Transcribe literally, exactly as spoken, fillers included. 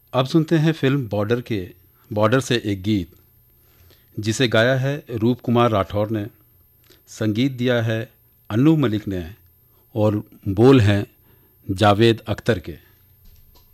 अब सुनते हैं फिल्म बॉर्डर के बॉर्डर से एक गीत जिसे गाया है रूप कुमार राठौर ने, संगीत दिया है अन्नू मलिक ने और बोल हैं जावेद अख्तर के।